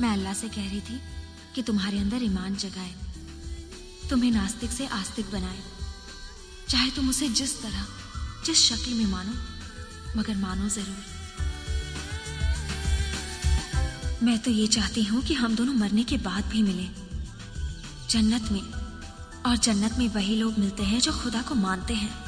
मैं अल्लाह से कह रही थी कि तुम्हारे अंदर ईमान जगाए, तुम्हें नास्तिक से आस्तिक बनाए। चाहे तुम उसे जिस तरह, जिस शक्ल में मानो, मगर मानो जरूर। मैं तो ये चाहती हूं कि हम दोनों मरने के बाद भी मिलें, जन्नत में। और जन्नत में वही लोग मिलते हैं जो खुदा को मानते हैं।